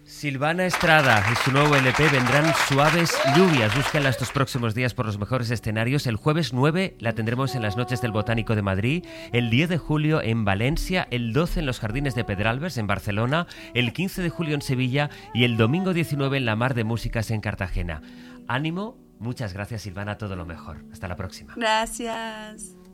Silvana Estrada y su nuevo LP Vendrán suaves lluvias. Búsquenla estos próximos días por los mejores escenarios. El jueves 9 la tendremos en las Noches del Botánico de Madrid, el 10 de julio en Valencia, el 12 en los Jardines de Pedralbes en Barcelona, el 15 de julio en Sevilla y el domingo 19 en la Mar de Músicas en Cartagena. Ánimo, muchas gracias Silvana, todo lo mejor. Hasta la próxima. Gracias.